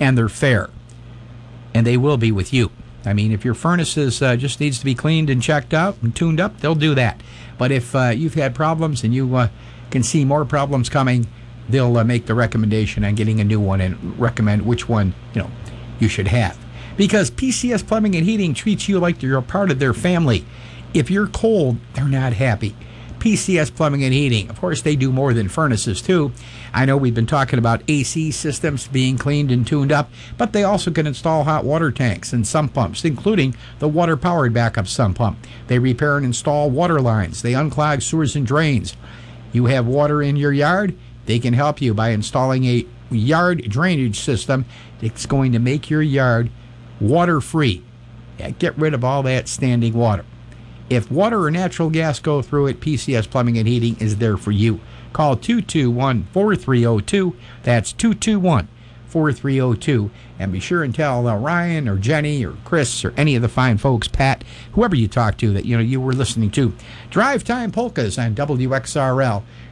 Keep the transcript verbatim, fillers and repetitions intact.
and they're fair. And they will be with you. I mean, if your furnace is, uh, just needs to be cleaned and checked out and tuned up, they'll do that. But if uh, you've had problems and you uh, can see more problems coming, they'll uh, make the recommendation on getting a new one and recommend which one, you know, you should have. Because P C S Plumbing and Heating treats you like you're a part of their family. If you're cold, they're not happy. P C S Plumbing and Heating, of course, they do more than furnaces, too. I know we've been talking about A C systems being cleaned and tuned up, but they also can install hot water tanks and sump pumps, including the water-powered backup sump pump. They repair and install water lines. They unclog sewers and drains. You have water in your yard? They can help you by installing a yard drainage system that's going to make your yard water-free. Yeah, get rid of all that standing water. If water or natural gas go through it, P C S Plumbing and Heating is there for you. Call two two one, four three zero two. That's two two one, four three zero two. And be sure and tell uh, Ryan or Jenny or Chris or any of the fine folks, Pat, whoever you talk to, that you know you were listening to Drive Time Polkas on W X R L.